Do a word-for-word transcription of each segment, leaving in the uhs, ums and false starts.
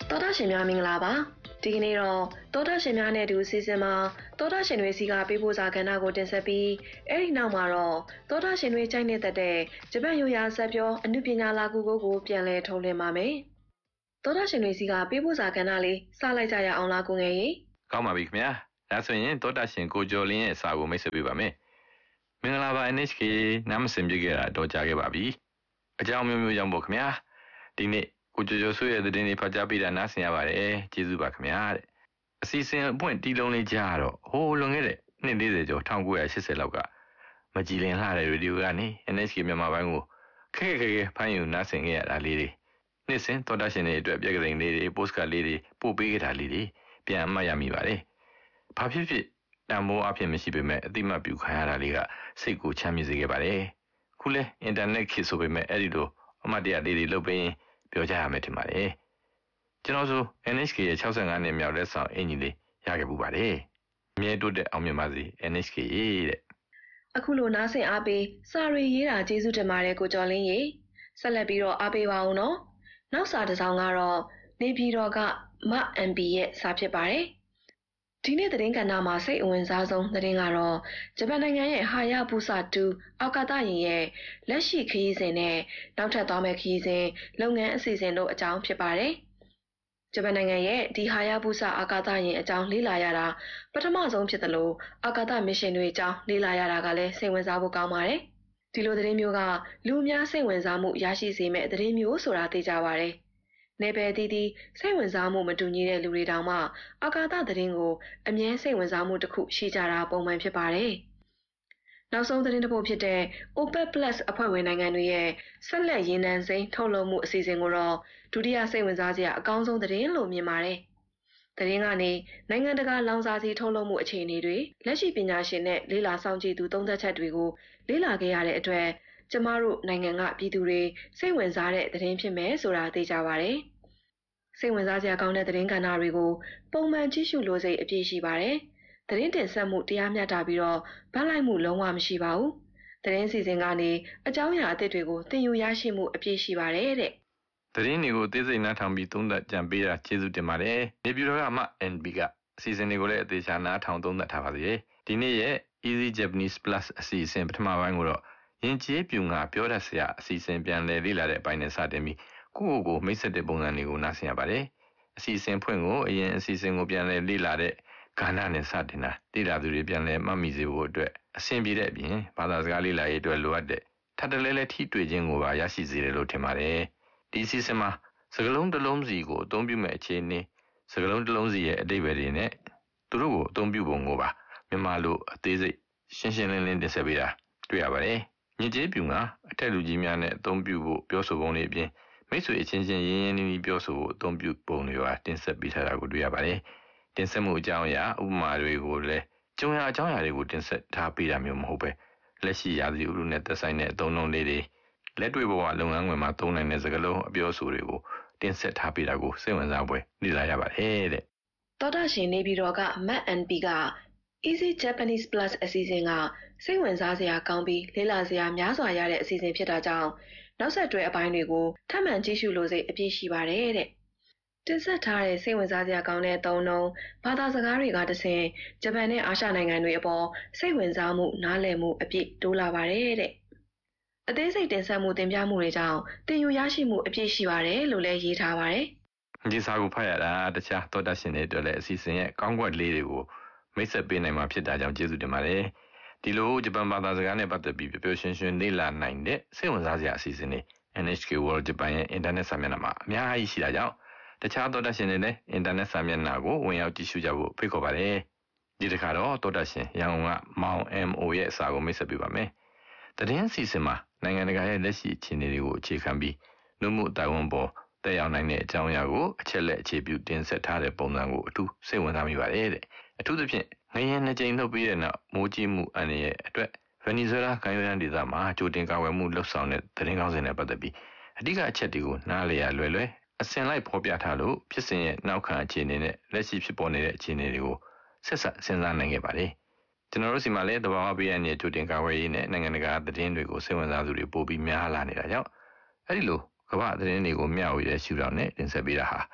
တော်တာရှင်များမင်္ဂလာပါဒီကနေ့တော့တော်တာရှင်များနဲ့အတူစီစဉ်မှာတော်တာရှင်တွေစီကပေးပို့စာကဏ္ဍကိုတင်ဆက်ပြီးအဲ့ဒီနောက်မှာတော့တော်တာရှင်တွေကြိုက်နေတဲ့တဲ့ဂျပန်ရိုးရာဇာတ်ပြောအနုပညာလာကူကိုကိုပြန်လည်ထုတ်လွှင့်ပါမယ်တော်တာရှင်တွေစီကပေးပို့စာကဏ္ဍလေးစလိုက်ကြရအောင်လားကိုငယ်ရေကောင်းပါပြီခင်ဗျာဒါဆိုရင်တော်တာရှင်ကိုကျော်လင်းရဲ့စာကိုမိတ်ဆက်ပေးပါမယ်မင်္ဂလာပါ N H K နားမစင်ပြခဲ့တာတော့ကြားခဲ့ပါပြီအကြောင်းမျိုးမျိုးကြောင့်ပေါ့ခင်ဗျာဒီနေ့ကိုကျော်ကျော်ဆွေရဲ့သတင်းလေးဖတ်ကြားပေးတာနားဆင်ရပါတယ်ကျေးဇူးပါခင်ဗျာတဲ့အစီအစဉ်အပွင့်တီးလုံးလေးကြားတော့ဟိုးလွန်ခဲ့တဲ့နှစ်၄၀ကျော်၁၉၈၀လောက်ကမကြည်လင်လှတဲ့ရေဒီယိုကနေ N H K မြန်မာပိုင်းကိုခက်ခက်ခဲခဲဖမ်းယူနားဆင်ခဲ့ရတာလေးတွေနှစ်စဉ်တော်တာရှင်တွေအတွက်ပြက်ကလေးလေးတွေပို့စကတ်လေးတွေပို့ပေးခဲ့တာလေးတွေပြန်အမှတ်ရမိပါတယ်ဘာဖြစ်ဖြစ်တန်ဖိုးအဖြစ်မရှိပေမဲ့အတိမတ်ပြုခံရတာလေးကစိတ်ကိုချမ်းမြေ့စေခဲ့ပါတယ်ခုလဲအင်တာနက်ခေတ်ဆိုပေမဲ့အဲ့ဒီလိုအမှတ်တရလေးတွေလုပ်ပေးရင်ပြောကြရမယ်ထင်ပါတယ်ကျွန်တော်ဆို N H K ရဲ့၆၅နှစ်မြောက်လက်ဆောင်အင်ကြီးလေးရခဲ့ပူပါတယ်အမြဲတိုးတက်အောင်မြင်ပါစေ N H K တဲ့အခုလိုနားဆင်အားပေးစာရီရေးတာကျေးဇူးတင်ပါတယ်ကိုကျော်လင်းရေဆက်လက်ပြီးတော့အားပေးပါအောင်နော်နောက်စာတစ်စောင်ကတော့နေပြည်တော်ကမ M P ရဲ့စာဖြစ်ပါတယ်ဒီနေ့သတင်းကဏ္ဍမှာစိတ်အဝင်စားဆုံးသတင်းကတော့ဂျပန်နိုင်ငံရဲ့ဟာယာဘူဆာတူအောက်ကာသယာဉ်ရဲ့လက်ရှိခရီးစဉ်နဲ့နောက်ထပ်သွားမယ့်ခရီးစဉ်လုပ်ငန်းအစီအစဉ်တို့အကြောင်းဖြစ်ပါတယ်။ဂျပန်နိုင်ငံရဲ့ဒီဟာယာဘူဆာအောက်ကာသယာဉ်အကြောင်းလေ့လာရတာပထမဆုံးဖြစ်တယ်လို့အောက်ကာသမစ်ရှင်တွေအကြောင်းလေ့လာရတာကလည်းစိတ်ဝင်စားဖို့ကောင်းပါတယ်။ဒီလိုသတင်းမျိုးကလူအများစိတ်ဝင်စားမှုရရှိစေမဲ့သတင်းမျိုးဆိုတာသိကြပါတယ်။နေပယ်တီးတီးစိတ်ဝင်စားမှုမတူညီတဲ့လူတွေတောင်မှအာကာသသတင်းကိုအမြဲစိတ်ဝင်စားမှုတစ်ခုရှိကြတာပုံမှန်ဖြစ်ပါတယ်။နောက်ဆုံးသတင်းတစ်ပုဒ်ဖြစ်တဲ့ OPEC Plus အဖွဲ့ဝင်နိုင်ငံတွေရဲ့ဆက်လက်ရင်းနှံစိမ်းထုတ်လုပ်မှုအစီအစဉ်ကိုတော့ဒုတိယစိတ်ဝင်စားစရာအကောင်းဆုံးသတင်းလို့မြင်ပါတယ်။သတင်းကနေနိုင်ငံတကာလောင်စာဆီထုတ်လုပ်မှုအခြေအနေတွေလက်ရှိပညာရှင်နဲ့လေ့လာစောင့်ကြည့်သူသုံးသပ်ချက်တွေကိုလေ့လာခဲ့ရတဲ့အတွက်ကျမတို့နိုင်ငံကပြည်သူတွေစိတ်ဝင်စားတဲ့သတင်းဖြစ်မယ်ဆိုတာသိကြပါတယ်။စိတ်ဝင်စားစရာကောင်းတဲ့သတင်းကဏ္ဍတွေကိုပုံမှန်ကြည့်ရှုလို့စိတ်အပြည့်ရှိပါတယ်။သတင်းတင်ဆက်မှုတရားမျှတပြီးတော့ဗတ်လိုက်မှုလုံးဝမရှိပါဘူး။သတင်းစီစဉ်ကနေအကြောင်းအရာအသစ်တွေကိုသင်ယူရရှိမှုအပြည့်ရှိပါတယ်တဲ့။သတင်းတွေကိုသိစိတ်နားထောင်ပြီးသုံးသပ်ကြံပေးတာကျေးဇူးတင်ပါတယ်။နေပြည်တော်ကမှ N B ကအစီအစဉ်တွေကိုလည်းအသေးချာနားထောင်သုံးသပ်ထားပါသေးတယ်။ဒီနေ့ရဲ့ Easy Japanese Plus အစီအစဉ်ပထမပိုင်းကိုတော့ရင်ကျေးပြူငါပြောတတ်စရာအစီအစဉ်ပြန်လည်လေ့လာတဲ့အပိုင်းနဲ့စတင်ပြီးကိုယ့်ကိုယ်ကိုမိတ်ဆက်တဲ့ပုံစံတွေကိုနားဆင်ရပါတယ်။အစီအစဉ်ဖွင့်ကိုအရင်အစီအစဉ်ကိုပြန်လည်လေ့လာတဲ့ကဏ္ဍနဲ့စတင်တာလေ့လာသူတွေပြန်လည်မှတ်မိစေဖို့အတွက်အဆင်ပြေတဲ့အပြင်ဘာသာစကားလေ့လာရေးအတွက်လိုအပ်တဲ့ထပ်တလဲလဲထိတွေ့ခြင်းကိုပါရရှိစေတယ်လို့ထင်ပါတယ်။ဒီအစီအစဉ်မှာစကားလုံးတစ်လုံးစီကိုအသုံးပြုမဲ့အခြေအနေစကားလုံးတစ်လုံးစီရဲ့အဓိပ္ပာယ်တွေနဲ့သူတို့ကိုအသုံးပြုပုံကိုပါမြန်မာလိုအသေးစိတ်ရှင်းရှင်းလင်းလင်းတင်ဆက်ပေးတာတွေ့ရပါတယ်။ညစ်ကြေးပြူငါအထက်လူကြီးများနဲ့အသုံးပြုဖို့ပြောဆိုပုံတွေအပြင်မိတ်ဆွေအချင်းချင်းရင်းရင်းနှီးနှီးပြောဆိုဖို့အသုံးပြုပုံတွေပါတင်ဆက်ပေးထားတာကိုတွေ့ရပါတယ်။တင်ဆက်မှုအကြောင်းအရာဥပမာတွေကိုလည်းကျုံရအကြောင်းအရာတွေကိုတင်ဆက်ထားပေးတာမျိုးမဟုတ်ပဲလက်ရှိရာသီဥတုနဲ့သက်ဆိုင်တဲ့အသုံးအနှုန်းလေးတွေလက်တွေ့ဘဝလုပ်ငန်းခွင်မှာသုံးနိုင်တဲ့စကားလုံးအပြောအဆိုတွေကိုတင်ဆက်ထားပေးတာကိုစိတ်ဝင်စားပွဲလေ့လာရပါတယ်တဲ့။သောတာရှင်နေပြည်တော်က M N P ကEasy Japanese Plus အစီအစဉ်ကစိတ်ဝင်စားစရာကောင်းပြီးလေ့လာစရာများစွာရတဲ့အစီအစဉ်ဖြစ်တာကြောင့်နောက်ဆက်တွဲအပိုင်းတွေကိုထပ်မံကြည့်ရှုလို့စိတ်အပြည့်ရှိပါတယ်တဲ့။တင်ဆက်ထားတဲ့စိတ်ဝင်စားစရာကောင်းတဲ့အသုံးအနှုန်းဘာသာစကားတွေကတဆင့်ဂျပန်နဲ့အာရှနိုင်ငံတွေအပေါ်စိတ်ဝင်စားမှုနားလည်မှုအပြည့်တိုးလာပါတယ်တဲ့အသေးစိတ်တင်ဆက်မှုတင်ပြမှုတွေကြောင့်သင်ယူရရှိမှုအပြည့်ရှိပါတယ်လို့လည်းရေးထားပါတယ်။ဒီစာကိုဖတ်ရတာတခြားသောတာရှင်တွေအတွက်လည်းအစီအစဉ်ရဲ့ကောင်းကွက်လေးတွေကိုမိတ်ဆက်ပေးနိုင်မှာဖြစ်တာကြောင့်ကျေးဇူးတင်ပါတယ်။ဒီလိုဂျပန်ဘာသာစကားနဲ့ပတ်သက်ပြီးပျော်ပျော်ရွှင်ရွှင်လေ့လာနိုင်တဲ့စိတ်ဝင်စားစရာအစီအစဉ်တွေ N H K World Japan ရဲ့အင်တာနက်စာမျက်နှာမှာအများကြီးရှိတာကြောင့်တခြားသောတာရှင်တွေလည်းအင်တာနက်စာမျက်နှာကိုဝင်ရောက်ကြည့်ရှုကြဖို့ဖိတ်ခေါ်ပါတယ်။ဒီတစ်ခါတော့သောတာရှင်ရန်ကုန်ကမောင် M O ရဲ့အစာကိုမိတ်ဆက်ပေးပါမယ်။သတင်းအစီအစဉ်မှာနိုင်ငံတကာရဲ့လက်ရှိအခြေအနေတွေကိုအခြေခံပြီးလူမှုတိုင်ဝမ်ပေါ်တက်ရောက်နိုင်တဲ့အကြောင်းအရာကိုအချက်လက်အခြေပြုတင်ဆက်ထားတဲ့ပုံစံကိုအထူးစိတ်ဝင်စားမိပါတယ်တဲ့အထူးသဖြင့်ငရင်နှစ်ကြိမ်လုပ်ပြီးတဲ့နောက်မိုးကြီးမှုအန္တရာယ်အတွက်ဗင်နီဇွဲလားကမ်းရိုးတန်းဒေသမှာကြိုတင်ကာကွယ်မှုလှုပ်ဆောင်တဲ့သတင်းကောင်းစင်နဲ့ပတ်သက်ပြီးအဓိကအချက်တွေကိုနားလည်ရလွယ်လွယ်အစင်လိုက်ဖော်ပြထားလို့ဖြစ်စဉ်ရဲ့နောက်ခံအခြေအနေနဲ့လက်ရှိဖြစ်ပေါ်နေတဲ့အခြေအနေတွေကိုဆက်ဆက်စဉ်းစားနိုင်ခဲ့ပါတယ်ကျွန်တော်တို့စီမှာလည်းတဘာဝပေးရတဲ့ကြိုတင်ကာကွယ်ရေးနဲ့နိုင်ငံတကာသတင်းတွေကိုစိတ်ဝင်စားသူတွေပို့ပြီးများလာနေတာကြောင့်အဲ့ဒီလိုကမ္ဘာသတင်းတွေကိုမျှဝေတဲ့ရှုထောင့်နဲ့တင်ဆက်ပေးတာဟာ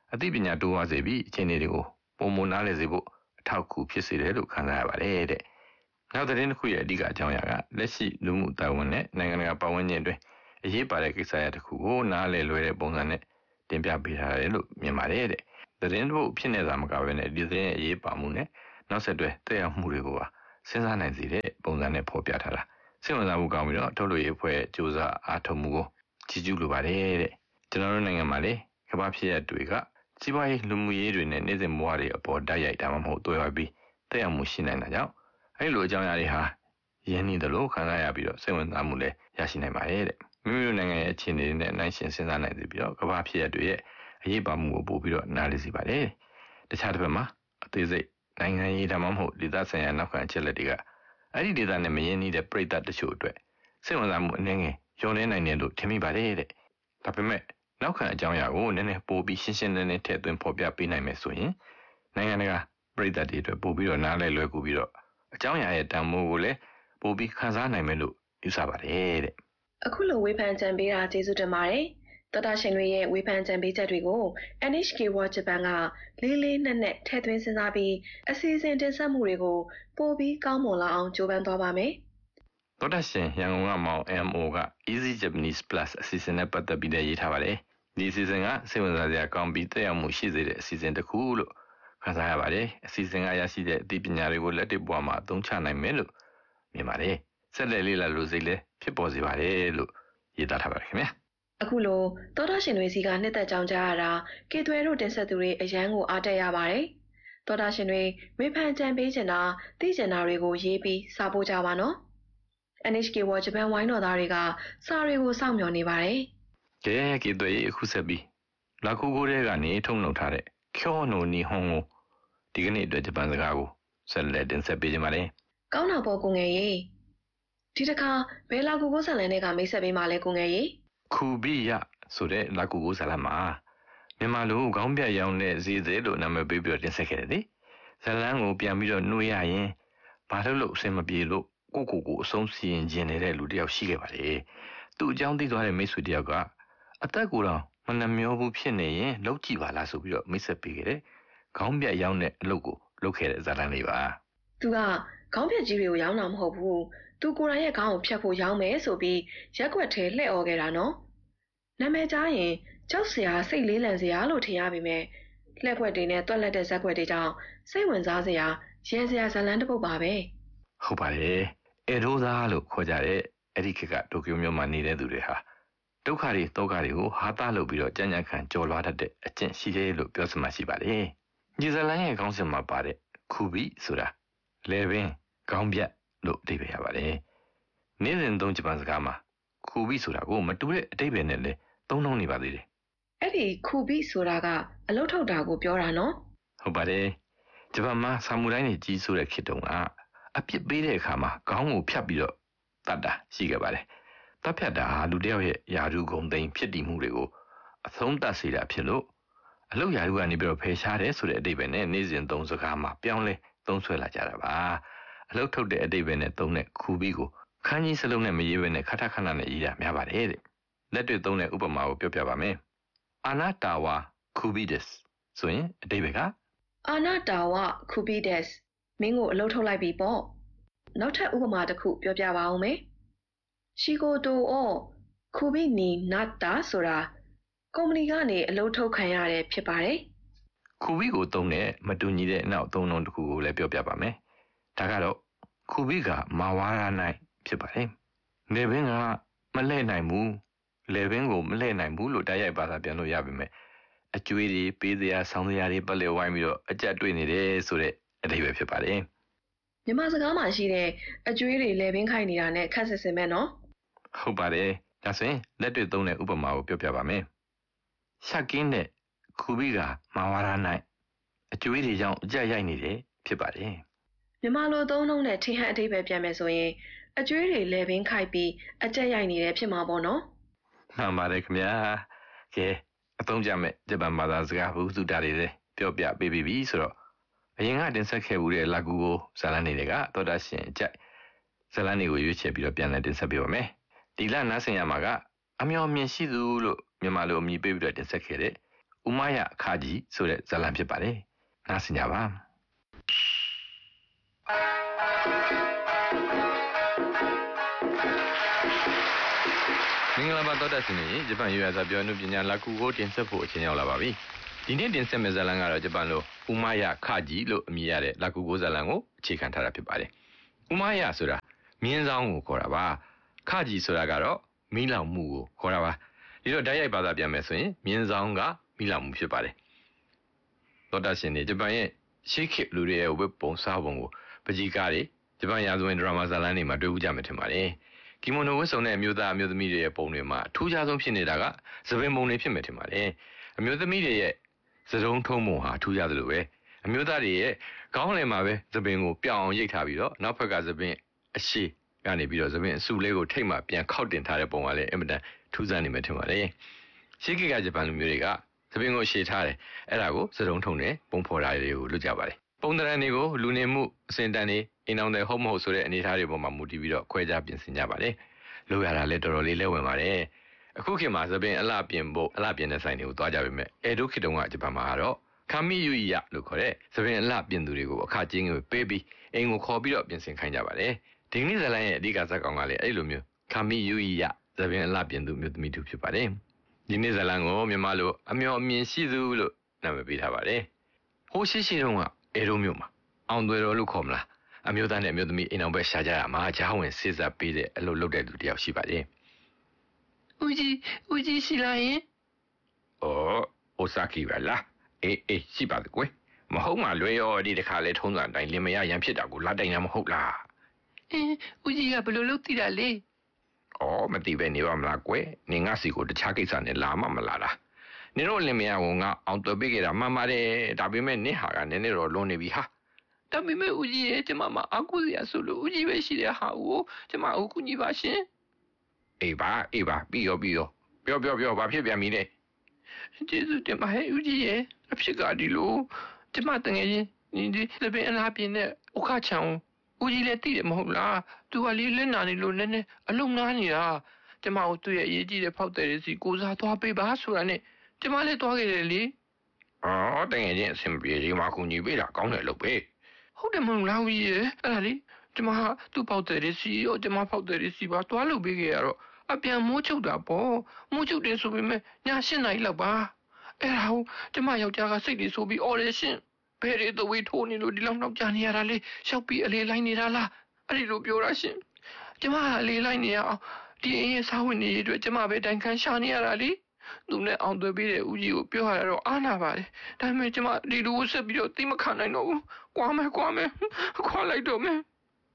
အသိပညာတိုးဝါစေပြီးအခြေအနေတွေကိုပုံမနားလည်စေဖို့အထောက်အကူဖြစ်စေတယ်လို့ခံစားရပါတယ်တဲ့နောက်သတင်းတစ်ခုရဲ့အဓိကအကြောင်းအရာကလက်ရှိလူမှုတာဝန်နဲ့နိုင်ငံတကာပတ်ဝန်းကျင်အတွင်းအရေးပါတဲ့ကိစ္စရပ်တစ်ခုကိုနားလည်လွယ်တဲ့ပုံစံနဲ့တင်ပြပေးထားတယ်လို့မြင်ပါတယ်တဲ့သတင်းတစ်ပုဒ်ဖြစ်နေတာမကဘဲနဲ့ဒီသတင်းရဲ့အရေးပါမှုနဲ့နောက်ဆက်တွဲသက်ရောက်မှုတွေကိုပါစဉ်းစားနိုင်စေတဲ့ပုံစံနဲ့ဖော်ပြထားတာစိတ်ဝင်စားမှုကောင်းပြီးတော့ထုတ်လို့ရအဖွဲ့စ조사အားထုတ်မှုကိုကြည့်ကျူးလိုပါတယ်တဲ့ကျွန်တော်တို့နိုင်ငံမှာလေကမ္ဘာဖြစ်ရတွေကစီးပွားရေးလူမှုရေးတွေနဲ့နေ့စဉ်ဘဝတွေအပေါ်တိုက်ရိုက်တာမှမဟုတ်တွေ့ရပြီးသက်ရောက်မှုရှိနိုင်တာကြောင့်အဲ့လိုအကြောင်းအရာတွေဟာရင်းနှီးတယ်လို့ခံစားရပြီးတော့စိတ်ဝင်စားမှုလည်းရရှိနိုင်ပါတယ်တဲ့မိမိတို့နိုင်ငံရဲ့အခြေအနေတွေနဲ့နိုင်ရှင်စဉ်းစားနိုင်စေပြီးတော့ကမ္ဘာဖြစ်ရတွေရဲ့အရေးပါမှုကိုပို့ပြီးတော့နားလည်စေပါတယ်တခြားတစ်ဖက်မှာအသေးစိတ်နိုင်ငံရေးဒါမှမဟုတ်ဒေသဆိုင်ရာနောက်ခံအချက်လက်တွေကအဲ့ဒီဒေသနဲ့မရင်းနှီးတဲ့ပြည်သက်တချို့အတွက်စိတ်ဝင်စားမှုအနည်းငယ်ညှော်နှင်းနိုင်တယ်လို့ထင်မိပါတယ်တဲ့ဒါပေမဲ့နောက်ခံအကြောင်းအရာကိုနည်းနည်းပိုပြီးရှင်းရှင်းလင်းလင်းထည့်သွင်းဖော်ပြပေးနိုင်မယ်ဆိုရင်နိုင်ငံတကာပြည်သက်တွေအတွက်ပိုပြီးတော့နားလည်လွယ်ကူပြီးတော့အကြောင်းအရာရဲ့တန်ဖိုးကိုလည်းပိုပြီးခန်းစားနိုင်မယ်လို့ယူဆပါတယ်တဲ့အခုလိုဝေဖန်ကြံပေးတာကျေးဇူးတင်ပါတယ်တော်တာရှင်တွေရဲ့ဝေဖန်ကြံပေးချက်တွေကို N H K World Japan ကလေးလေးနက်နက်ထည့်သွင်းစဉ်းစားပြီးအစီအစဉ်တင်ဆက်မှုတွေကိုပိုပြီးကောင်းမွန်လာအောင်ကြိုးပမ်းသွားပါမယ်တော်တာရှင်ရန်ကုန်ကမောင် M O က Easy Japanese Plus အစီအစဉ်နဲ့ပတ်သက်ပြီးလည်းရေးထားပါတယ်ဒီအစီအစဉ်ကစိတ်ဝင်စားစရာကောင်းပြီးသက်ရောက်မှုရှိစေတဲ့အစီအစဉ်တစ်ခုလို့ခံစားရပါတယ်အစီအစဉ်ကရရှိတဲ့အသိပညာတွေကိုလက်တွေ့ဘဝမှာအသုံးချနိုင်မယ်လို့မြင်ပါတယ်ဆက်လက်လေ့လာလို့စိတ်လည်းဖြစ်ပေါ်စေပါတယ်လို့ရေးသားထားပါတယ်ခင်ဗျာအခုလိုသောတာရှင်တွေစီကနှစ်သက်ကြောင်းကြားရတာကေသွဲတို့တင်ဆက်သူတွေအရန်ကိုအားတက်ရပါတယ်သောတာရှင်တွေဝေဖန်ကြံပေးချင်တာသိချင်တာတွေကိုရေးပြီးစာပို့ကြပါနော် N H K World Japan ဝိုင်းတော်သားတွေကစာတွေကိုစောင့်မျှော်နေပါတယ်ကဲကေသွဲအခုဆက်ပြီးလာကူကိုတဲ့ကနေထုံနှုတ်ထားတဲ့ကျော်နိုနီဟွန်ကိုဒီကနေ့အတွက်ဂျပန်စကားကိုဆက်လက်တင်ဆက်ပေးကြပါမယ်ကောင်းတာပေါ့ကိုငယ်ရေဒီတစ်ခါဘယ်လာကူကိုဆန်လန်တွေကမိတ်ဆက်ပေးမှလဲကိုငယ်ရေခူဘီယဆိုတဲ့လာကူကိုဆန်လန်မှာမြန်မာလူခေါင်းပြတ်ရောင်းတဲ့ဈေးသေးလို့နာမည်ပေးပြီးတော့တင်ဆက်ခဲ့တယ်လေဇလန်ကိုပြန်ပြီးတော့နှွေးရရင်ဘာလို့လို့အဆင်မပြေလို့ကိုကိုကိုအဆုံးစီရင်ခြင်းနေတဲ့လူတယောက်ရှိခဲ့ပါလေသူ့အကြောင်းသိသွားတဲ့မိတ်ဆွေတယောက်ကအသက်ကိုယ်တော်မနှမျောဘူးဖြစ်နေရင်လောက်ကြည့်ပါလားဆိုပြီးတော့မိတ်ဆက်ပေးခဲ့တယ်ခေါင်းပြတ်ရောင်းတဲ့အလုပ်ကိုလုပ်ခဲ့တဲ့ဇလန်လေးပါသူကခေါင်းပြတ်ကြီးတွေကိုရောင်းတာမဟုတ်ဘူးသူကိုယ်တိုင်ရဲ့ခေါင်းကိုဖြတ်ဖို့ရောင်းမယ်ဆိုပြီးရက်ွက်ထဲလှည့်អော်ခဲ့တာနော်နာမည်ကြားရင်ကြောက်စရာစိတ်လေးလန့်စရာလို့ထင်ရပေမဲ့လှည့်ွက်တွေနဲ့တွက်လက်တဲ့ဇက်ွက်တွေကြောင့်စိတ်ဝင်စားစရာရဲစရာဇလန်းတစ်ပုဒ်ပါပဲဟုတ်ပါတယ်အဲဒိုးသားလို့ခေါ်ကြတဲ့အဲ့ဒီခေတ်ကတိုကျိုမြို့မှာနေတဲ့သူတွေဟာဒုက္ခတွေတောကတွေကိုဟာတာလုပ်ပြီးတော့ကြံ့ကြံ့ခံကြော်လွှားတတ်တဲ့အကျင့်ရှိတယ်လို့ပြောစမှရှိပါတယ်ညီဇလန်ရဲ့ခေါင်းစဉ်မှာပါတဲ့ခူဘီဆိုတာလေပင်ခေါင်းပြတ်လို့အဓိပ္ပာယ်ရပါတယ်နေ့စဉ်သုံးဂျပန်စကားမှာခူဘီဆိုတာကိုမတူတဲ့အဓိပ္ပာယ်နဲ့လည်းသုံးနှုန်းနေပါသေးတယ်အဲ့ဒီခူဘီဆိုတာကအလုတ်ထုတ်တာကိုပြောတာနော်ဟုတ်ပါတယ်ဂျပန်မှာဆာမူရိုင်းတွေကြီးဆိုတဲ့ခေတ်တုန်းကအပြစ်ပေးတဲ့အခါမှာခေါင်းကိုဖြတ်ပြီးတော့တတ်တာရှိခဲ့ပါတယ်တပ်ဖြတ်တာဟာလူတယောက်ရဲ့ယာရုဂုံသိမ်းဖြစ်တည်မှုတွေကိုအဆုံးသတ်စေတာဖြစ်လို့အလုတ်ယာရုကနေပြီးတော့ဖယ်ရှားတယ်ဆိုတဲ့အဓိပ္ပာယ်နဲ့နေ့စဉ်သုံးစကားမှာပြောင်းလဲသုံးဆွဲလာကြတာပါအလုတ်ထုတ်တဲ့အဓိပ္ပာယ်နဲ့သုံးတဲ့ခူဘီကိုခန်းကြီးစလုံးနဲ့မရေးဘဲနဲ့ခထခဏနဲ့ရေးတာများပါတယ်တဲ့လက်တွေ့သုံးတဲ့ဥပမာကိုပြောပြပါမယ်အာနာတာဝါခူဘီဒက်စ်ဆိုရင်အဓိပ္ပာယ်ကအာနာတာဝါခူဘီဒက်စ်မင်းကိုအလုတ်ထုတ်လိုက်ပြီပေါ့နောက်ထပ်ဥပမာတစ်ခုပြောပြပါဦးမယ်ရှီကိုတိုအောခူဘီနီနတ်တာဆိုတာကုမ္ပဏီကနေအလုပ်ထုတ်ခံရတဲ့ဖြစ်ပါတယ်ခူဘီကိုသုံးတဲ့မတူညီတဲ့နောက်သုံးလုံးတစ်ခုကိုလည်းပြောပြပါမယ်ဒါကတော့ခူဘီကမာဝါရနိုင်ဖြစ်ပါတယ်လေဘင်းကမလှည့်နိုင်ဘူးလေဘင်းကိုမလှည့်နိုင်ဘူးလို့တိုက်ရိုက်ဘာသာပြန်လို့ရပါမယ်အကျွေးတွေပေးစရာဆောင်းစရာတွေပတ်လည်ဝိုင်းပြီးတော့အကြက်တွေ့နေတယ်ဆိုတဲ့အဓိပ္ပာယ်ဖြစ်ပါတယ်မြန်မာစကားမှာရှိတဲ့အကျွေးတွေလေဘင်းခိုင်းနေတာနဲ့ခက်စစ်စင်မဲ့နော်ဟုတ်ပါတယ်ဒါဆိုရင်လက်တွေ့သုံးတဲ့ဥပမာကိုပြောပြပါမယ်ရှက်ကင်းတဲ့ခူဘီကမာဝါရနိုင်အကျွေးတွေကြောင့်အကြက်ရိုက်နေတယ်ဖြစ်ပါတယ်မြန်မာလိုသုံးနှုန်းတဲ့ထင်ဟန်အဓိပ္ပာယ်ပြန်မယ်ဆိုရင်အကျွေးတွေလေဘင်းခိုက်ပြီးအကြက်ရိုက်နေတယ်ဖြစ်မှာပေါ့နော်မှန်ပါတယ်ခင်ဗျာကဲအသုံးကျမဲ့ဂျပန်ဘာသာစကားဘုစုတာတွေလည်းပြောပြပေးပြီးပြီဆိုတော့အရင်ကတင်ဆက်ခဲ့မှုတဲ့လာကူကိုဇာလန်တွေကသောတာရှင်အကြိုက်ဇာလန်တွေကိုရွေးချယ်ပြီးတော့ပြန်လည်တင်ဆက်ပေးပါမယ်ဒီလနားဆင်ရမှာကအမျော်မြင်ရှိသူလို့မြန်မာလိုအမည်ပေးပြီးတော့တင်ဆက်ခဲ့တဲ့ဥမယအခါကြီးဆိုတဲ့ဇာတ်လမ်းဖြစ်ပါတယ်နားဆင်ကြပါမင်္ဂလာပါတော်တာရှင်ကြီးဂျပန်ရွေးစာပြောနုပညာလာကူကိုတင်ဆက်ဖို့အချိန်ရောက်လာပါပြီဒီနေ့တင်ဆက်မယ့်ဇာတ်လမ်းကတော့ဂျပန်လိုဥမယခါကြီးလို့အမည်ရတဲ့လာကူကိုဇာတ်လမ်းကိုအခြေခံထားတာဖြစ်ပါတယ်ဥမယဆိုတာမြင်းဆောင်ကိုခေါ်တာပါခါကြီးဆိုတာကတော့မီးလောင်မှုကိုခေါ်တာပါဒီတော့ဓာတ်ရိုက်ဘာသာပြန်မယ်ဆိုရင်မြင်းဆောင်ကမီးလောင်မှုဖြစ်ပါတယ်တော်တာရှင်တွေဂျပန်ရဲ့ရှေးခေတ်လူတွေရဲ့ဝက်ပုံစားပုံကိုပကြီးကားတွေဂျပန်ရာဇဝင်ဒရာမာဇာတ်လမ်းတွေမှာတွေ့ဦးကြမှာထင်ပါတယ်ကီမိုနိုဝတ်စုံတဲ့အမျိုးသားအမျိုးသမီးတွေရဲ့ပုံတွေမှာအထူးခြားဆုံးဖြစ်နေတာကသပင်ပုံတွေဖြစ်မယ်ထင်ပါတယ်အမျိုးသမီးတွေရဲ့သစုံထုံးပုံဟာထူးခြားသလိုပဲအမျိုးသားတွေရဲ့ခေါင်းလည်မှာပဲသပင်ကိုပြောင်းအောင်ရိတ်ထားပြီးတော့နောက်ဘက်ကသပင်အရှိကနေပြီးတော့သပင်အစုလေးကိုထိတ်မှပြန်ခောက်တင်ထားတဲ့ပုံကလည်းအင်မတန်ထူးဆန်းနေမယ်ထင်ပါတယ်ရှေးခေတ်ကဂျပန်လူမျိုးတွေကသပင်ကိုရှည်ထားတယ်အဲ့ဒါကိုသစုံထုံတဲ့ပုံဖော်တာတွေကိုလုပ်ကြပါတယ်ပုံသဏ္ဍာန်တွေကိုလူနေမှုအစဉ်တန်တွေအိမ်အောင်တဲ့ဟုတ်မဟုတ်ဆိုတဲ့အနေအထားတွေပေါ်မှာမူတည်ပြီးတော့ခွဲခြားပြင်ဆင်ကြပါတယ်လို့ရတာလည်းတော်တော်လေးလဲဝင်ပါတယ်အခုခေတ်မှာသပင်အလှပြင်ဖို့အလှပြင်တဲ့ဆိုင်တွေကိုတွားကြပါမယ်အဲဒုခေတ်တုန်းကဂျပန်မှာကတော့ခါမီယူယလို့ခေါ်တဲ့သပင်အလှပြင်သူတွေကိုအခကျင်းငွေပေးပြီးအိမ်ကိုခေါ်ပြီးတော့ပြင်ဆင်ခိုင်းကြပါတယ်ဒီနေ့ဇာတ်လမ်းရဲ့အဓိကဇာတ်ကောင်ကလည်းအဲ့လိုမျိုးခါမီယူယသပင်အလှပြင်သူမျိုးသမီးတူဖြစ်ပါတယ်ဒီနေ့ဇာတ်လမ်းကိုမြန်မာလိုအမျော်အမြင်ရှိသူလို့နာမည်ပေးထားပါတယ်ဟိုရှိရှိတုန်းကအဲလိုမျိုးမှာအောင်သွေတော်လို့ခေါ်မလားအမျိုးသားနဲ့အမျိုးသမီးအိမ်အောင်ပဲရှာကြရမှာဂျားဝင်စစ်စားပေးတဲ့အလုပ်လုပ်တဲ့လူတယောက်ရှိပါတယ်ဦးကြီးဦးကြီးရှိလာရင်အော်အိုဆာကီပါလားအေးအေးရှိပါတယ်ကွယ်မဟုတ်မှလွဲရောဒီတခါလဲထုံးစံအတိုင်းလင်မယားရန်ဖြစ်တာကိုလာတိုင်တာမဟုတ်လားအင်းဦးကြီးကဘယ်လိုလုပ်သိတာလဲအော်မသိပဲနေပါမလားကွယ်နင်ငါစီကိုတခြားကိစ္စနဲ့လာမှမလာတာနင်တို့လင်မယားကငါအောင်သွေပေးခဲ့တာမှန်ပါတယ်ဒါပေမဲ့နင်ဟာကနည်းနည်းတော့လွန်နေပြီဟာဒါပေမဲ့ဦးကြီးရဲ့ကျမမအကူစရာဆိုလို့ဦးကြီးပဲရှိတဲ့ဟာကိုကျမအကူညီပါရှင်အေးပါအေးပါပြီးရောပြီးရောပြောပြောပြောဘာဖြစ်ပြန်ပြီလဲကျေးဇူးတင်ပါဟဲ့ဦးကြီးရဲ့အဖြစ်ကဒီလိုကျမတငယ်ချင်းဒီဒီသပင်အလားပြင်းတဲ့ဥခချံဦးကြီးလည်းသိတယ်မဟုတ်လားသူကလေးလက်နာနေလို့နည်းနည်းအလုံးနားနေတာကျမတို့သူ့ရဲ့အရေးကြီးတဲ့ဖောက်တယ်စီကိုစားသွားပေးပါဆိုတာနဲ့ကျမလည်းသွားခဲ့တယ်လေအော်တငယ်ချင်းအဆင်ပြေဒီမှာကူညီပေးတာကောင်းတယ်လို့ပဲဟုတ်တယ်မဟုတ်လားဦးကြီးရဲ့အဲ့ဒါလေကျမသူ့ဖောက်တယ်စီရောကျမဖောက်တယ်စီပါသွားလုပ်ပေးခဲ့ရတော့အပြန်မိုးချုပ်တာပေါ့မိုးချုပ်တယ်ဆိုပေမဲ့ည၈နာရီလောက်ပါအဲ့ဒါကိုကျမယောက်ျားကစိတ်တွေဆိုပြီးအော်ရရှင်ဘယ်တွေတော့ဝေးထိုးနေလို့ဒီလောက်နောက်ကျနေရတာလေရှောက်ပြီးအလေးလိုက်နေတာလားအဲ့ဒီလိုပြောတာရှင်ကျမအလေးလိုက်နေရအောင်ဒီအင်းရဲ့စားဝင်နေရအတွက်ကျမပဲတိုင်ခန်းရှာနေရတာလေသူနဲ့အောင်သွေးပေးတဲ့ဦးကြီးကိုပြောရတော့အားနာပါတယ်ဒါပေမဲ့ကျမဒီလိုဆက်ပြီးတော့သိမခံနိုင်တော့ဘူးကွာမယ်ကွာမယ်ခွာလိုက်တော့မယ်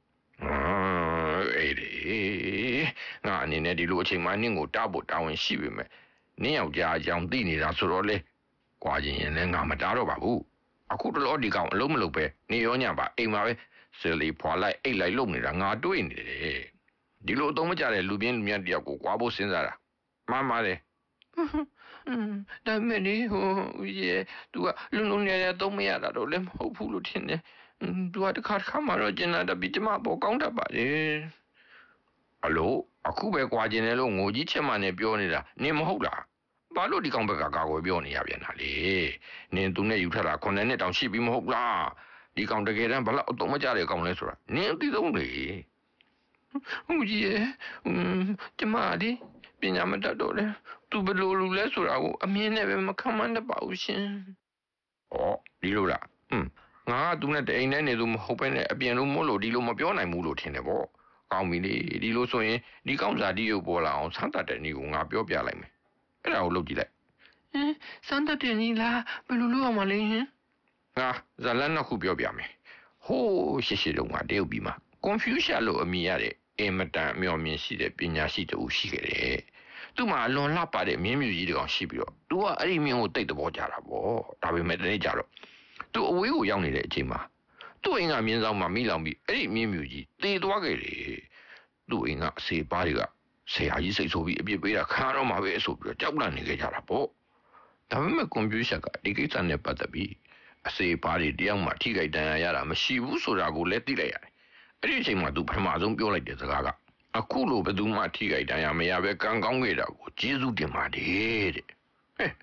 အေးဒီငါအနေနဲ့ဒီလိုအချိန်မှနင့်ကိုတားဖို့တာဝန်ရှိပေမဲ့နင့်ယောက်ျားအကြောင်းသိနေတာဆိုတော့လေကွာရင်လည်းငါမတားတော့ပါဘူးအခုတလောဒီကောင်အလုံးမလုံးပဲနေရောညပါအိမ်မှာပဲဆယ်လီဖွာလိုက်အိတ်လိုက်လုံနေတာငါတွေးနေတယ်ဒီလိုအသုံးမကျတဲ့လူပြင်းလူမြတ်တယောက်ကိုကွာဖို့စဉ်းစားတာမှန်ပါတယ်อืมဒါမဲ့လေဟိုဦးကြီးသူကလုံလုံနေရတော့မရတာတော့လည်းမဟုတ်ဘူးလို့ထင်တယ်သူကတခါတခါမှတော့ကျင်လာတပြီးကျမပေါ်ကောင်းတတ်ပါလေအလိုအခုပဲကွာကျင်တယ်လို့ငိုကြီးချက်မှနဲ့ပြောနေတာနင်မဟုတ်လားဘာလို့ဒီကောင်ဘက်ကကာကွယ်ပြောနေရပြန်တာလေနင်သူနဲ့ယူထတာခုနှစ်နှစ်တောင်ရှိပြီမဟုတ်လားဒီကောင်တကယ်တမ်းဘလောက်အတော့မကြတဲ့ကောင်လဲဆိုတာနင်အသိဆုံးလေဦးကြီးရဲ့ကျမဒီပညာမတတ်တော့လေသူဘယ်လိုလူလဲဆိုတာကိုအမြင်နဲ့ပဲမခံမတတ်ပါဘူးရှင်ဩဒီလိုလားဟွန်းငါကသူနဲ့တအိမ်နဲ့နေသူမဟုတ်ပဲနဲ့အပြင်လို့မို့လို့ဒီလိုမပြောနိုင်ဘူးလို့ထင်တယ်ပေါ့ကောင်းပြီလေဒီလိုဆိုရင်ဒီကောင်စာတီးရုပ်ပေါ်လာအောင်ဆန်းတတ်တဲ့နေကိုငါပြောပြလိုက်မယ်အဲ့ဒါကိုလုပ်ကြည့်လိုက်ဟင်ဆန်းတတ်တဲ့နေလားဘယ်လိုလုပ်အောင်မလဲဟင်ငါဇာလန်နှစ်ခုပြောပြမယ်ဟိုးရှေ့ရှေ့တုန်းကတရုတ်ပြည်မှာ Confucius လို့အမည်ရတဲ့အင်မတန်အမျှော်မြင်ရှိတဲ့ပညာရှိတူရှိခဲ့တယ်သူ့မှာအလွန်လှပတဲ့မြင်းမြူကြီးတကောင်ရှိပြီးတော့သူကအဲ့ဒီမြင်းကိုတိတ်တဘောကြတာပေါ့ဒါပေမဲ့တနေ့ကျတော့သူအဝေးကိုရောက်နေတဲ့အချိန်မှာသူ့အိမ်ကမြင်းဆောင်မှာမိလောင်ပြီးအဲ့ဒီမြင်းမြူကြီးတေသွားခဲ့တယ်သူ့အိမ်ကအစေပါးတွေကဆရာကြီးစိတ်ဆိုးပြီးအပြစ်ပေးတာခံတော့မှာပဲဆိုပြီးတော့ကြောက်လန့်နေကြကြတာပေါ့ဒါပေမဲ့ကွန်ပျူတာကဒီကိစ္စနဲ့ပတ်သက်ပြီးအစေပါးတွေတယောက်မှထိခိုက်ဒဏ်ရာရတာမရှိဘူးဆိုတာကိုလည်းသိလိုက်ရတယ်အဲ့ဒီအချိန်မှာသူပထမဆုံးပြောလိုက်တဲ့စကားကအခုလိုဘယ်သူမှထိခိုက်ဒဏ်ရာမရပဲကံကောင်းခဲ့တာကိုကျေးဇူးတင်ပါတယ်တဲ့ဟဲ့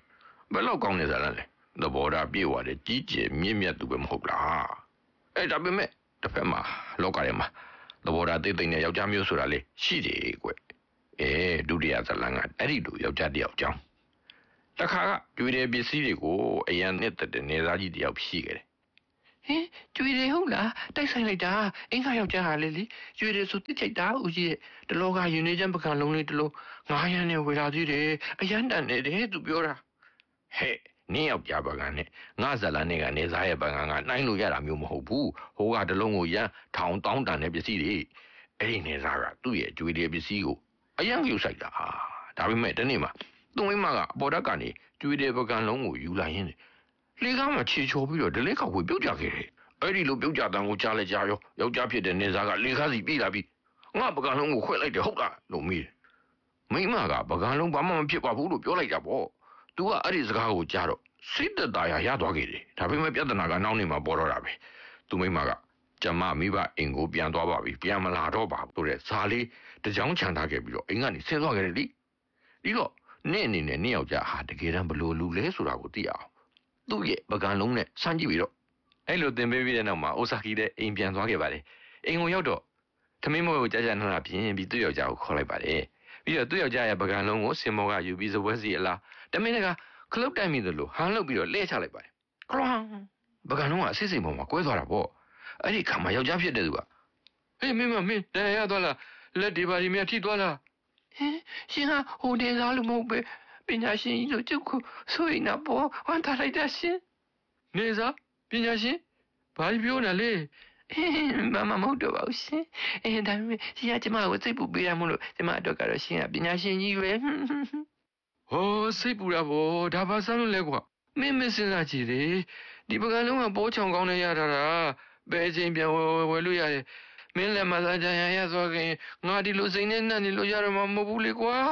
ဘယ်လောက်ကောင်းနေစားလဲသဘောထားပြေဝတယ်ကြီးကျယ်မြင့်မြတ်သူပဲမဟုတ်လားအဲ့ဒါပေမဲ့တစ်ဖက်မှာလောကထဲမှာသဘောထားသိသိနဲ့ယောက်ျားမျိုးဆိုတာလေရှိတယ်ကွအဲဒုတိယဇလန်ကအဲ့ဒီလိုယောက်ျားတယောက်ကြောင်းတခါကကျွေးတဲ့ပစ္စည်းတွေကိုအရန်နဲ့တဲ့နေသားကြီးတယောက်ရှိခဲ့တယ်ဟင်ကျွေးတယ်ဟုတ်လားတိုက်ဆိုင်လိုက်တာအင်္ဂါယောက်ျားဟာလေလေကျွေးတယ်ဆိုတိတ်ချိတ်တာဦးကြီးတလောကယူနေချမ်းပကံလုံးလေးတလို့ငါးရန်နဲ့ဝေလာသေးတယ်အရန်တန်နေတယ်သူပြောတာဟဲ့နင်းယောက်ျားပကံနဲ့ငါဇလန်နဲ့ကနေစားရဲ့ပကံကနှိုင်းလို့ရတာမျိုးမဟုတ်ဘူးဟိုကတလုံးကိုရန်ထောင်တောင်းတန်တဲ့ပစ္စည်းတွေအဲ့ဒီနေစားကသူ့ရဲ့ကျွေးတဲ့ပစ္စည်းကိုအရန်ယူဆိုင်တာဒါပေမဲ့တနေ့မှာသူ့မိမကအပေါ်ဓာတ်ကနေကျွေးတဲ့ပကံလုံးကိုယူလာရင်းလေကားမှာခြေချော်ပြီးတော့ဒလဲခောက်ကိုပြုတ်ကြခဲ့တယ်အဲ့ဒီလိုပြုတ်ကြတန်းကိုကြားလဲကြားရောယောက်ျားဖြစ်တဲ့နေစားကလေကားစီပြေးလာပြီးငါပကံလုံးကိုခွဲလိုက်တယ်ဟုတ်လားလို့မေးတယ်မိမကပကံလုံးဘာမှမဖြစ်ပါဘူးလို့ပြောလိုက်တာပေါ့သူကအဲ့ဒီစကားကိုကြားတော့စိတ်သက်သာရရသွားခဲ့တယ်ဒါပေမဲ့ပြဿနာကနောက်နေမှာပေါ်တော့တာပဲသူမိမကကျမမိဘအိမ်ကိုပြန်သွားပါပြီပြန်မလာတော့ပါဘူးဆိုတဲ့ဇာလေးတကြောင်ချန်ထားခဲ့ပြီးတော့အိမ်ကနေဆင်းသွားခဲ့တယ်လေပြီးတော့နေ့အနေနဲ့နေ့ယောက်ျားဟာတကယ်တမ်းဘလို့လူလဲဆိုတာကိုသိအောင်သူ့ရဲ့ပကံလုံးနဲ့စမ်းကြည့်ပြီးတော့အဲ့လိုသင်ပေးပြီးတဲ့နောက်မှာအိုဆာကီတဲ့အိမ်ပြန်သွားခဲ့ပါတယ်အိမ်ကိုရောက်တော့သမင်းမောကိုကြာကြာနာနာပြင်ပြီးသူ့ယောက်ျားကိုခေါ်လိုက်ပါတယ်ပြီးတော့သူ့ယောက်ျားရဲ့ပကံလုံးကိုစင်မောကယူပြီးစပွဲစီအလားတမင်းကခလုတ်တိုင်မိသလိုဟန်လုပ်ပြီးတော့လဲချလိုက်ပါတယ်ခလောင်းပကံလုံးကအစစ်စိမ်ပေါ်မှာကွဲသွားတာပေါ့အဲ့ဒီခါမှာယောက်ျားဖြစ်တဲ့သူကဟေးမင်းမမင်းတန်ရသွားလားလက်ဒီပါဒီမြထိသွားလားဟင်ရှင်ဟာဟိုတင်စားလို့မဟုတ်ပဲပညာရှင်ကြီးလို့ကျုပ်ကဆိုရင်တော့ဝမ်းသာလိုက်တာရှင်နေစားပညာရှင်ဘာပြောနေလဲမမမဟုတ်တော့ပါဘူးရှင်အဲဒါပေမဲ့ရှင်ကကျမကိုစိတ်ပူပေးရမို့လို့ကျမအတွက်ကတော့ရှင်ကပညာရှင်ကြီးပဲဟောစိတ်ပူတာဗောဒါပါစမ်းလို့လဲကွာမင်းမစင်စားကြည့်လေဒီပကံလုံးကပိုးချောင်ကောင်းနေရတာဘယ်ချိန်ပြန်ဝယ်ဝယ်လို့ရတယ်မင်းလည်းမစားကြရရဆိုခင်ငါဒီလိုစိတ်နဲ့နှံ့နေလို့ရတော့မှမဟုတ်ဘူးလေကွာ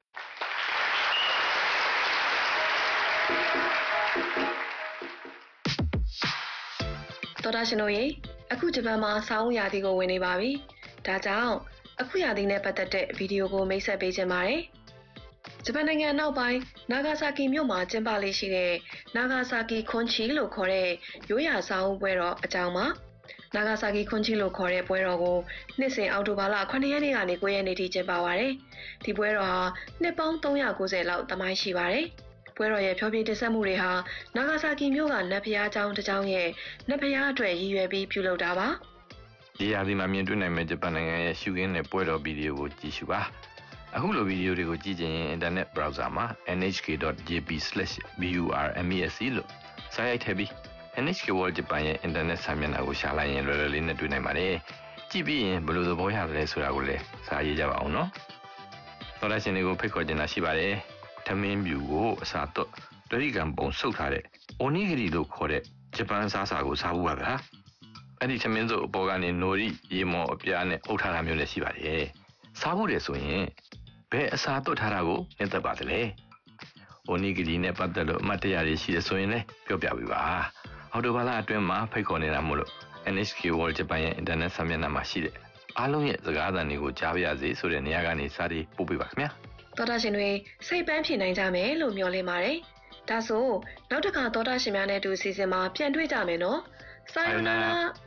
တော်တာရှင်တို့ရေအခုဂျပန်မှာဆောင်းရာသီကိုဝင်နေပါပြီဒါကြောင့်အခုရာသီနဲ့ပတ်သက်တဲ့ဗီဒီယိုကိုမိတ်ဆက်ပေးခြင်းပါတယ်ဂျပန်နိုင်ငံအနောက်ပိုင်းနာဂါဆာကီမြို့မှာကျင်းပလေးရှိတဲ့နာဂါဆာကီခွန်ချီလို့ခေါ်တဲ့ရိုးရာဆောင်းပွဲတော်အကြောင်းပါနာဂါဆာကီခွန်ချီလို့ခေါ်တဲ့ပွဲတော်ကိုနှစ်စဉ်အောက်တိုဘာလခုနှစ်ရက်နေ့ကနေကိုးရက်နေ့ထိကျင်းပပါတယ်ဒီပွဲတော်ဟာနှစ်ပေါင်းသုံးရာကိုးဆယ်လောက်သမိုင်းရှိပါတယ်ပွဲတော်ရဲ့ဖြောပြတင်ဆက်မှုတွေဟာနာဂါဆာကီမြို့ကနတ်ဘုရားကျောင်းတစ်ကျောင်းရဲ့နတ်ဘုရားအတွက်ရည်ရွယ်ပြီးပြုလုပ်တာပါဒီရာသီမှာမြင်တွေ့နိုင်မယ့်ဂျပန်နိုင်ငံရဲ့ရှုခင်းတဲ့ပွဲတော်ဗီဒီယိုကိုကြည့်ရှုပါအခုလိုဗီဒီယိုတွေကိုကြည့်ချင်ရင် internet browser မှာ en h k dot j p slash burmesc လို့စာရိုက်ထည့်ပြီး en h k World Japan ရဲ့ internet စာမျက်နှာကိုရှာလိုက်ရင်လွယ်လွယ်လေးနဲ့တွေ့နိုင်ပါတယ်ကြည့်ပြီးရင်ဘယ်လိုသဘောရတယ်ဆိုတာကိုလည်းစာရေးကြပါအောင်နော်သောတာရှင်တွေကိုဖိတ်ခေါ်ချင်တာရှိပါတယ်ထမင်းပြူကိုအစာတော့တရိကံပုံဆုပ်ထားတဲ့ onigiri လို့ခေါ်တဲ့ဂျပန်စားစာကိုစားဖို့ပါဗျာအဲ့ဒီထမင်းစုပ်အပေါ်ကနေနိုရီရေမော်အပြားနဲ့အုပ်ထားတာမျိုးလည်းရှိပါတယ်စားဖို့တယ်ဆိုရင်ဘယ်အစာတော့ထားတာကိုနှစ်သက်ပါသလဲonigiriနဲ့ပတ်သက်လို့အမှတ်တရတွေရှိတယ်ဆိုရင်လည်းပြောပြပေးပါအော်တိုဘာလအတွင်းမှာဖိတ်ခေါ်နေတာမို့လို့ en h k World Japan ရဲ့ internet စာမျက်နှာမှာရှိတဲ့အားလုံးရဲ့စကားသံတွေကိုကြားပြရစေဆိုတဲ့နေရာကနေစာတွေပို့ပေးပါခင်ဗျာသောတာရှင်တွေစိတ်ပန်းဖြေနိုင်ကြမယ်လို့မျှော်လင့်ပါတယ်ဒါဆိုနောက်တစ်ခါသောတာရှင်များနဲ့အတူစီစဉ်မှာပြန်တွေ့ကြမယ်နော်စာယောနာရာ